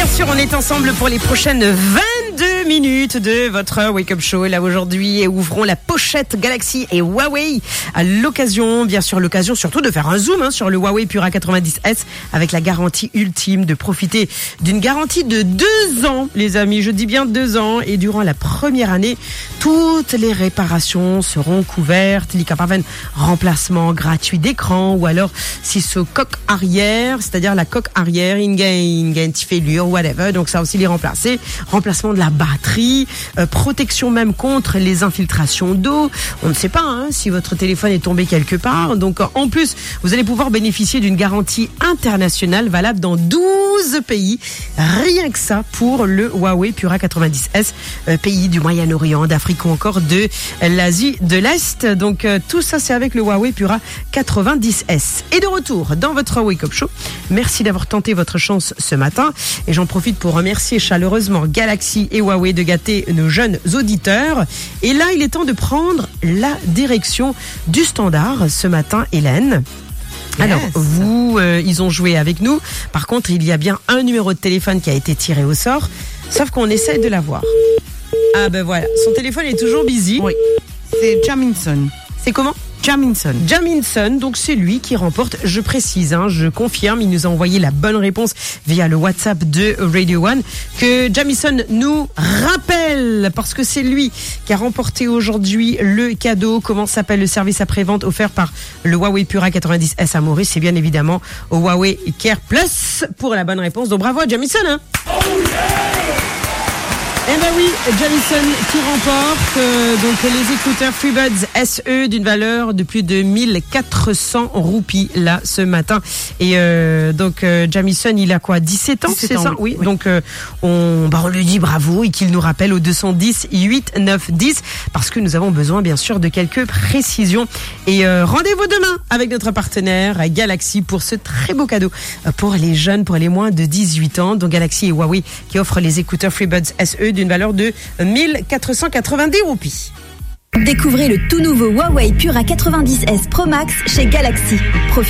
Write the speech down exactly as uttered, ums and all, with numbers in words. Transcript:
bien sûr, on est ensemble pour les prochaines vingt-deux minutes de votre Wake Up Show. Là, aujourd'hui, et ouvrons la pochette Galaxy et Huawei à l'occasion, bien sûr, l'occasion surtout de faire un zoom hein, sur le Huawei Pura quatre-vingt-dix S avec la garantie ultime, de profiter d'une garantie de deux ans, les amis. Je dis bien deux ans. Et durant la première année, toutes les réparations seront couvertes. L'I-Capaven, remplacement gratuit d'écran, ou alors si ce coque arrière, c'est-à-dire la coque arrière, il y a une petite fêlure, whatever, donc ça aussi les remplacer. Remplacement de la batterie, euh, protection même contre les infiltrations d'eau. On ne sait pas hein, si votre téléphone est tombé quelque part. Donc en plus, vous allez pouvoir bénéficier d'une garantie internationale valable dans douze pays. Rien que ça pour le Huawei Pura quatre-vingt-dix S, euh, pays du Moyen-Orient, d'Afrique ou encore de l'Asie de l'Est. Donc euh, tout ça, c'est avec le Huawei Pura quatre-vingt-dix S. Et de retour dans votre Wake Up Show. Merci d'avoir tenté votre chance ce matin. Et j'en profite pour remercier chaleureusement Galaxy et Huawei de gâter nos jeunes auditeurs. Et là, il est temps de prendre la direction du standard ce matin, Hélène. Alors, yes. vous, euh, ils ont joué avec nous. Par contre, il y a bien un numéro de téléphone qui a été tiré au sort. Sauf qu'on essaie de l'avoir. Ah ben voilà, son téléphone est toujours busy. Oui, c'est Jaminson. C'est comment ? Jaminson. Jaminson, donc c'est lui qui remporte, je précise, hein, je confirme, il nous a envoyé la bonne réponse via le WhatsApp de Radio One, que Jaminson nous rappelle, parce que c'est lui qui a remporté aujourd'hui le cadeau. Comment s'appelle le service après-vente offert par le Huawei Pura quatre-vingt-dix S à Maurice? C'est bien évidemment au Huawei Care Plus pour la bonne réponse. Donc bravo à Jaminson, hein. Oh yeah. Eh ben oui, Jaminson qui remporte euh, donc les écouteurs FreeBuds S E d'une valeur de plus de mille quatre cents roupies là ce matin. Et euh, donc euh, Jaminson, il a quoi, dix-sept ans, dix-sept c'est ans, ça? Oui. Oui. Donc euh, on, bah, on lui dit bravo et qu'il nous rappelle au deux cent dix huit neuf dix parce que nous avons besoin bien sûr de quelques précisions. Et euh, rendez-vous demain avec notre partenaire Galaxy pour ce très beau cadeau pour les jeunes, pour les moins de dix-huit ans. Donc Galaxy et Huawei qui offrent les écouteurs FreeBuds S E d'une valeur de mille quatre cent quatre-vingt-dix roupies. Découvrez le tout nouveau Huawei Pura quatre-vingt-dix S Pro Max chez Galaxy. Profitez